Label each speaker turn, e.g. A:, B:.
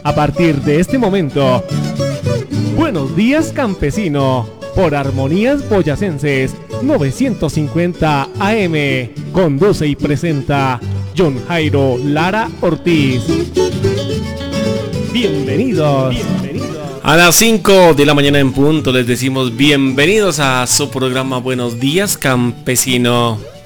A: A partir de este momento, Buenos Días Campesino, por Armonías Boyacenses 950 AM. Conduce y presenta John Jairo Lara Ortiz. Bienvenidos.
B: A las 5 de la mañana en punto les decimos bienvenidos a su programa Buenos Días Campesino.